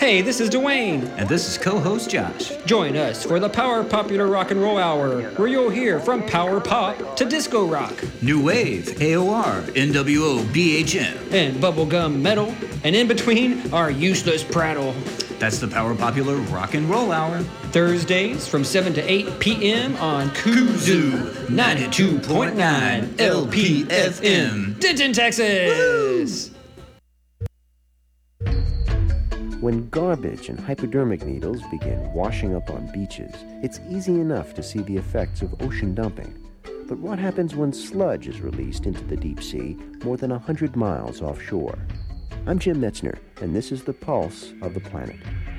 Hey, this is Dwayne. And this is co-host Josh. Join us for the Power Popular Rock and Roll Hour, where you'll hear from power pop to disco rock, new wave, AOR, NWO, BHM, and bubblegum metal, and in between, our useless prattle. That's the Power Popular Rock and Roll Hour. Thursdays from 7 to 8 p.m. on Kudzu 92.9 LPFM, Denton, Texas. Woo! When garbage and hypodermic needles begin washing up on beaches, it's easy enough to see the effects of ocean dumping. But what happens when sludge is released into the deep sea more than 100 miles offshore? I'm Jim Metzner, and this is the pulse of the planet.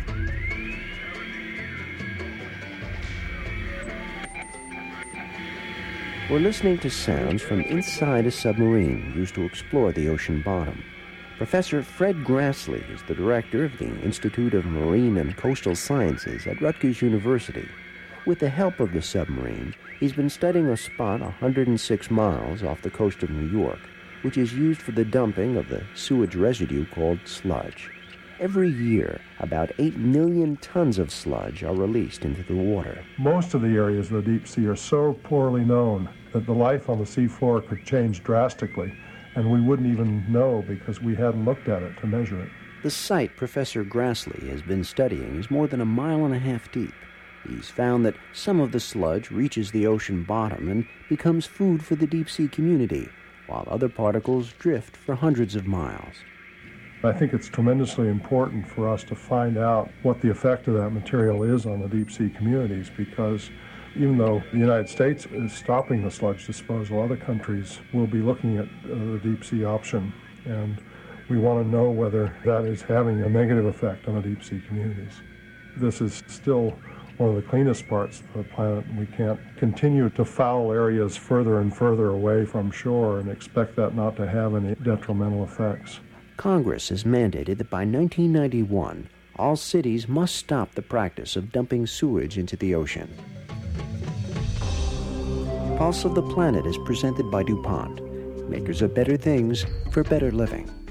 We're listening to sounds from inside a submarine used to explore the ocean bottom. Professor Fred Grassley is the director of the Institute of Marine and Coastal Sciences at Rutgers University. With the help of the submarine, he's been studying a spot 106 miles off the coast of New York, which is used for the dumping of the sewage residue called sludge. Every year, about 8 million tons of sludge are released into the water. Most of the areas of the deep sea are so poorly known that the life on the seafloor could change drastically, and we wouldn't even know because we hadn't looked at it to measure it. The site Professor Grassley has been studying is more than 1.5 miles deep. He's found that some of the sludge reaches the ocean bottom and becomes food for the deep sea community, while other particles drift for hundreds of miles. I think it's tremendously important for us to find out what the effect of that material is on the deep sea communities, because even though the United States is stopping the sludge disposal, other countries will be looking at the deep sea option, and we want to know whether that is having a negative effect on the deep sea communities. This is still one of the cleanest parts of the planet, and we can't continue to foul areas further and further away from shore and expect that not to have any detrimental effects. Congress has mandated that by 1991, all cities must stop the practice of dumping sewage into the ocean. Pulse of the Planet is presented by DuPont, makers of better things for better living.